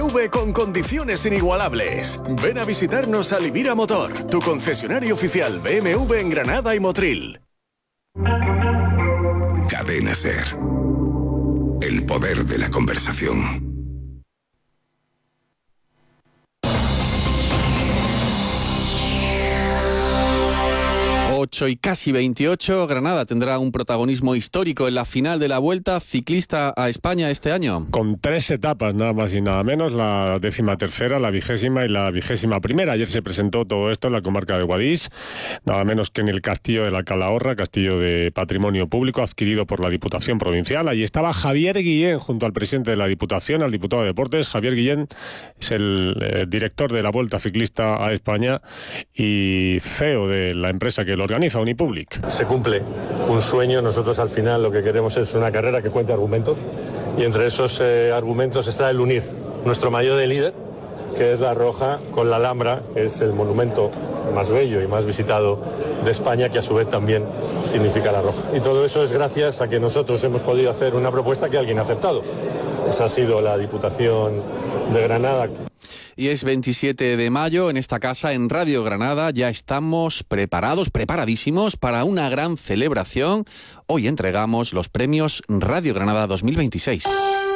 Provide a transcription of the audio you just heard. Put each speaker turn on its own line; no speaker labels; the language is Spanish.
BMW con condiciones inigualables. Ven a visitarnos a Libira Motor, tu concesionario oficial BMW en Granada y Motril.
Cadena SER. El poder de la conversación.
8 y casi 28, Granada tendrá un protagonismo histórico en la final de la Vuelta Ciclista a España este año.
Con 3 etapas, nada más y nada menos, la 13ª, la 20ª y la 21ª. Ayer se presentó todo esto en la comarca de Guadix, nada menos que en el Castillo de la Calahorra, castillo de patrimonio público adquirido por la Diputación Provincial. Allí estaba Javier Guillén junto al presidente de la Diputación, al diputado de Deportes. Javier Guillén es el director de la Vuelta Ciclista a España y CEO de la empresa que lo organiza, Unipublic.
Se cumple un sueño. Nosotros al final lo que queremos es una carrera que cuente argumentos, y entre esos argumentos está el unir nuestro maillot de líder, que es la Roja, con la Alhambra, que es el monumento más bello y más visitado de España, que a su vez también significa la Roja. Y todo eso es gracias a que nosotros hemos podido hacer una propuesta que alguien ha aceptado. Esa ha sido la Diputación de Granada.
Y es 27 de mayo, en esta casa, en Radio Granada, ya estamos preparadísimos para una gran celebración. Hoy entregamos los premios Radio Granada 2026.